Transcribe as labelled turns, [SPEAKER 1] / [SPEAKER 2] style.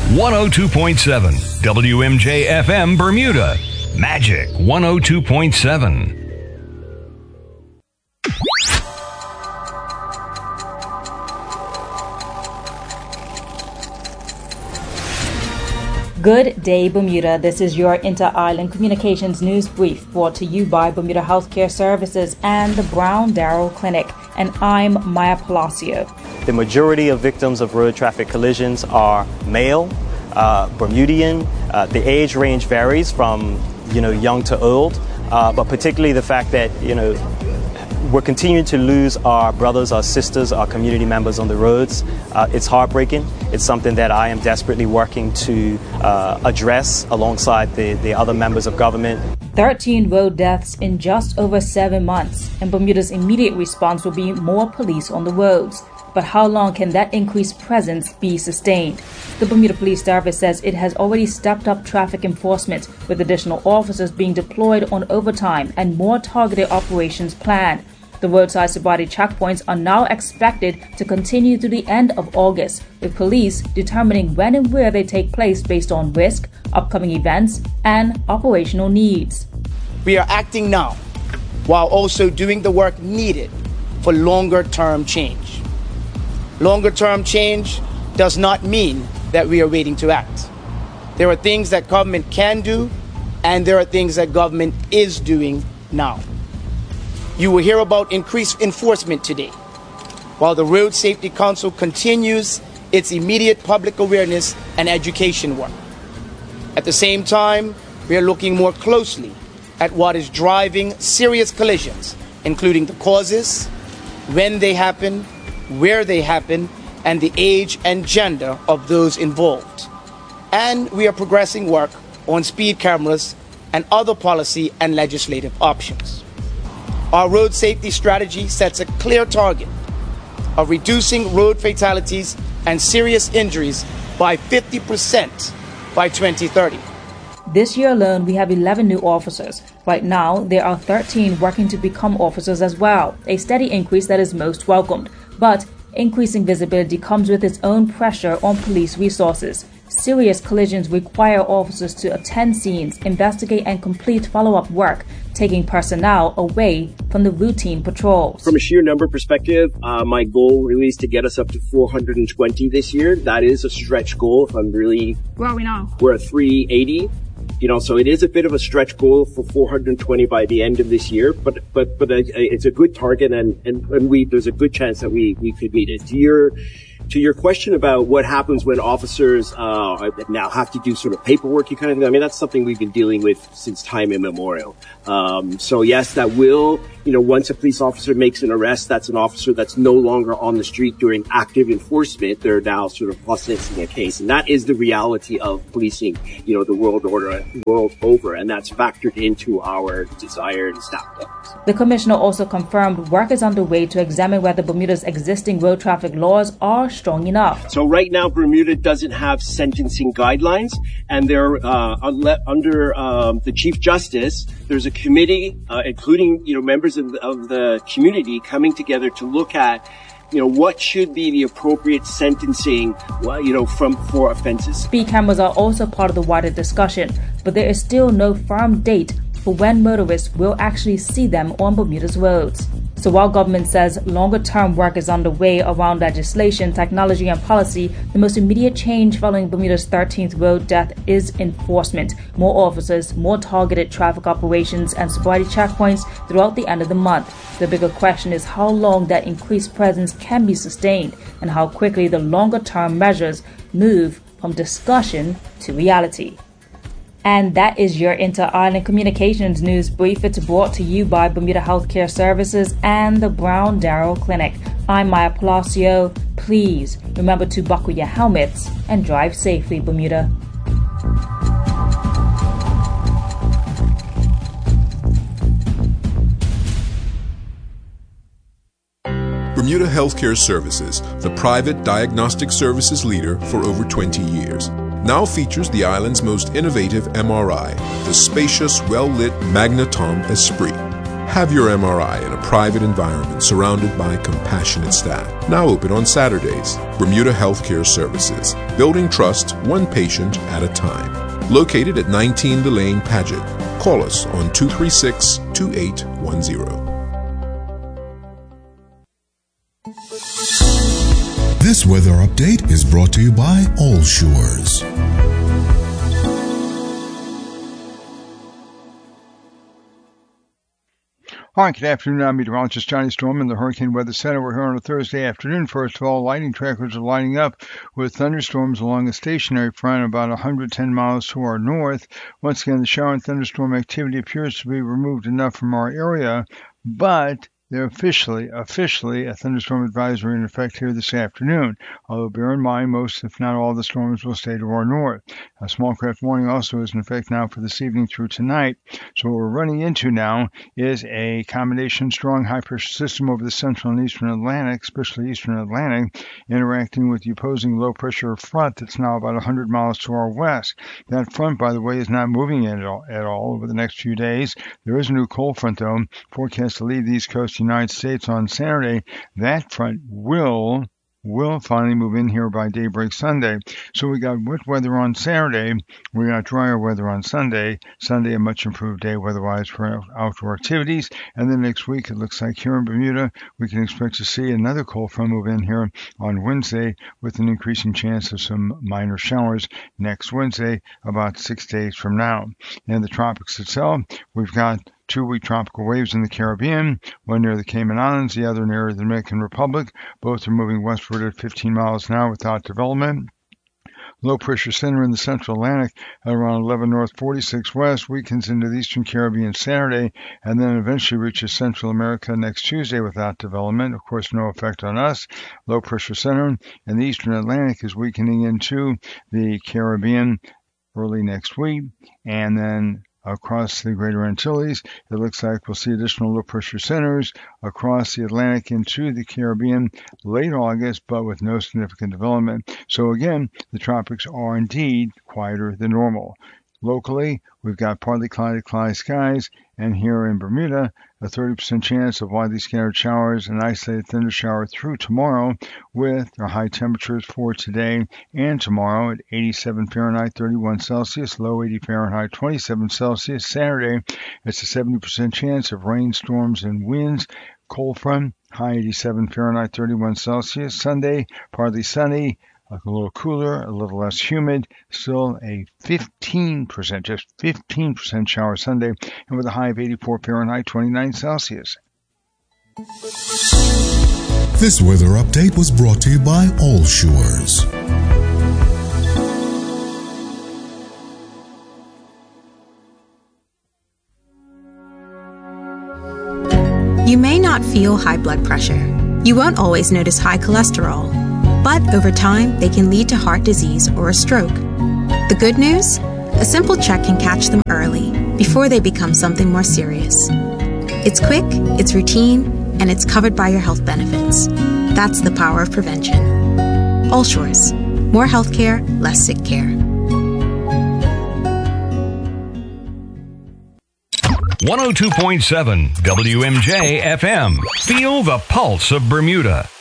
[SPEAKER 1] 102.7 WMJ FM Bermuda. Magic 102.7.
[SPEAKER 2] Good day, Bermuda. This is your Inter-Island Communications News Brief brought to you by Bermuda Healthcare Services and the Brown Darrow Clinic. And I'm Maya Palacio.
[SPEAKER 3] The majority of victims of road traffic collisions are male, Bermudian. The age range varies from, young to old, but particularly the fact that, we're continuing to lose our brothers, our sisters, our community members on the roads. It's heartbreaking. It's something that I am desperately working to address alongside the other members of government.
[SPEAKER 2] 13 road deaths in just over 7 months, and Bermuda's immediate response will be more police on the roads. But how long can that increased presence be sustained? The Bermuda Police Service says it has already stepped up traffic enforcement, with additional officers being deployed on overtime and more targeted operations planned. The roadside sobriety checkpoints are now expected to continue through the end of August, with police determining when and where they take place based on risk, upcoming events, and operational needs.
[SPEAKER 4] We are acting now, while also doing the work needed for longer-term change. Longer-term change does not mean that we are waiting to act. There are things that government can do, and there are things that government is doing now. You will hear about increased enforcement today, while the Road Safety Council continues its immediate public awareness and education work. At the same time, we are looking more closely at what is driving serious collisions, including the causes, when they happen, where they happen, and the age and gender of those involved. And we are progressing work on speed cameras and other policy and legislative options. Our road safety strategy sets a clear target of reducing road fatalities and serious injuries by 50% by 2030.
[SPEAKER 2] This year alone, we have 11 new officers. Right now, there are 13 working to become officers as well, a steady increase that is most welcomed. But increasing visibility comes with its own pressure on police resources. Serious collisions require officers to attend scenes, investigate, and complete follow-up work, taking personnel away from the routine patrols.
[SPEAKER 5] From a sheer number perspective, my goal really is to get us up to 420 this year. That is a stretch goal. If I'm really...
[SPEAKER 2] Where are we now?
[SPEAKER 5] We're at 380. So it is a bit of a stretch goal for 420 by the end of this year, but it's a good target, and there's a good chance that we could meet it. To your question about what happens when officers now have to do sort of paperwork, kind of thing. I mean, that's something we've been dealing with since time immemorial. So yes, that will, once a police officer makes an arrest, that's an officer that's no longer on the street doing active enforcement. They're now sort of processing a case, and that is the reality of policing, the world over, and that's factored into our desired staff levels.
[SPEAKER 2] The commissioner also confirmed work is underway to examine whether Bermuda's existing road traffic laws are strong enough.
[SPEAKER 5] So right now, Bermuda doesn't have sentencing guidelines, and they're under the Chief Justice. There's a committee, including members of the community, coming together to look at what should be the appropriate sentencing, for offenses.
[SPEAKER 2] Speed cameras are also part of the wider discussion, but there is still no firm date for when motorists will actually see them on Bermuda's roads. So while government says longer-term work is underway around legislation, technology, and policy, the most immediate change following Bermuda's 13th road death is enforcement. More officers, more targeted traffic operations, and sobriety checkpoints throughout the end of the month. The bigger question is how long that increased presence can be sustained and how quickly the longer-term measures move from discussion to reality. And that is your Inter-Island Communications News Brief. It's brought to you by Bermuda Healthcare Services and the Brown Darrow Clinic. I'm Maya Palacio. Please remember to buckle your helmets and drive safely, Bermuda.
[SPEAKER 6] Bermuda Healthcare Services, the private diagnostic services leader for over 20 years. Now features the island's most innovative MRI, the spacious, well-lit Magneton Esprit. Have your MRI in a private environment surrounded by compassionate staff. Now open on Saturdays. Bermuda Healthcare Services. Building trust one patient at a time. Located at 19 Delane Paget. Call us on 236-2810.
[SPEAKER 7] This weather update is brought to you by All Shores.
[SPEAKER 8] Hi, good afternoon. I'm meteorologist Johnny Storm in the Hurricane Weather Center. We're here on a Thursday afternoon. First of all, lightning trackers are lining up with thunderstorms along a stationary front about 110 miles to our north. Once again, the shower and thunderstorm activity appears to be removed enough from our area, but they're officially a thunderstorm advisory in effect here this afternoon. Although bear in mind, most, if not all, the storms will stay to our north. A small craft warning also is in effect now for this evening through tonight. So what we're running into now is a combination strong high-pressure system over the central and eastern Atlantic, especially eastern Atlantic, interacting with the opposing low-pressure front that's now about 100 miles to our west. That front, by the way, is not moving at all over the next few days. There is a new cold front, though, forecast to leave the east coast United States on Saturday. That front will finally move in here by daybreak Sunday. So we got wet weather on Saturday. We got drier weather on Sunday. Sunday, a much improved day weather-wise for outdoor activities. And then next week, it looks like here in Bermuda, we can expect to see another cold front move in here on Wednesday with an increasing chance of some minor showers next Wednesday, about 6 days from now. In the tropics itself, we've got 2 weak tropical waves in the Caribbean, one near the Cayman Islands, the other near the Dominican Republic. Both are moving westward at 15 miles an hour without development. Low pressure center in the central Atlantic at around 11 north, 46 west, weakens into the eastern Caribbean Saturday, and then eventually reaches Central America next Tuesday without development. Of course, no effect on us. Low pressure center in the eastern Atlantic is weakening into the Caribbean early next week, and then across the Greater Antilles, it looks like we'll see additional low-pressure centers across the Atlantic into the Caribbean late August, but with no significant development. So again, the tropics are indeed quieter than normal. Locally, we've got partly cloudy skies, and here in Bermuda, a 30% chance of widely scattered showers and isolated thunder shower through tomorrow, with our high temperatures for today and tomorrow at 87 Fahrenheit, 31 Celsius, low 80 Fahrenheit, 27 Celsius. Saturday, it's a 70% chance of rainstorms and winds. Cold front, high 87 Fahrenheit, 31 Celsius. Sunday, partly sunny, a little cooler, a little less humid, still a 15% shower Sunday, and with a high of 84 Fahrenheit, 29 Celsius.
[SPEAKER 7] This weather update was brought to you by All Shores.
[SPEAKER 9] You may not feel high blood pressure. You won't always notice high cholesterol. But over time, they can lead to heart disease or a stroke. The good news? A simple check can catch them early, before they become something more serious. It's quick, it's routine, and it's covered by your health benefits. That's the power of prevention. All Shores. More healthcare, less sick care.
[SPEAKER 1] 102.7 WMJ FM. Feel the pulse of Bermuda.